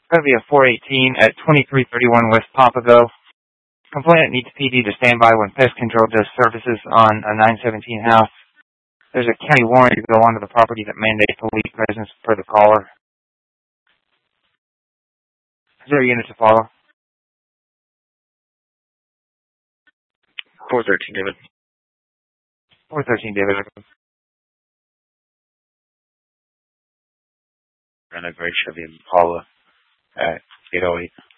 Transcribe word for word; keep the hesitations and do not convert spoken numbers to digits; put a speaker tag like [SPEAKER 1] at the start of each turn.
[SPEAKER 1] Going to be a four eighteen at twenty-three thirty-one West Papago. Complainant needs P D to stand by when pest control does services on a nine seventeen house. There's a county warrant to go onto the property that mandates police presence per the caller. Is there a unit to follow?
[SPEAKER 2] four thirteen, David.
[SPEAKER 1] four thirteen, David.
[SPEAKER 2] Ran a gray Chevy Impala at eight oh eight.